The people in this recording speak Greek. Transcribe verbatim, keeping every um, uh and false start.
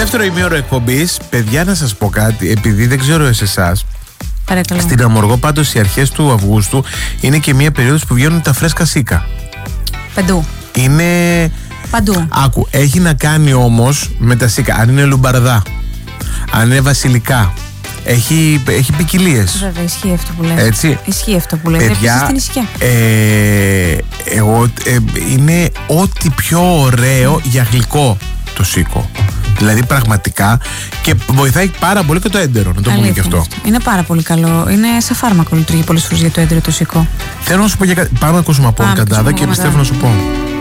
Δεύτερο ημίωρο εκπομπής, παιδιά, να σας πω κάτι, επειδή δεν ξέρω σε εσάς. Παρακαλώ. Στην Αμοργό πάντως οι αρχές του Αυγούστου είναι και μια περίοδος που βγαίνουν τα φρέσκα σίκα. Παντού. Είναι... Παντού. Άκου, έχει να κάνει όμως με τα σίκα. Αν είναι λουμπαρδά, αν είναι βασιλικά, έχει, έχει ποικιλίες. Βέβαια, ισχύει αυτό που λες. Έτσι. Ισχύει αυτό που λες. Παιδιά, στην Ισχύα. ε, εγώ, ε, είναι ό,τι πιο ωραίο για γλυκό το σίκο. Δηλαδή πραγματικά, και βοηθάει πάρα πολύ και το έντερο, να το πούμε και αυτό. Αυτό. Είναι πάρα πολύ καλό. Είναι σαν φάρμακο, λειτουργεί πολλές φορές για το έντερο το σίκο. Θέλω να σου πω για κάτι. Πάμε να ακούσουμε από Καντάδα και επιστρέφω να σου πω.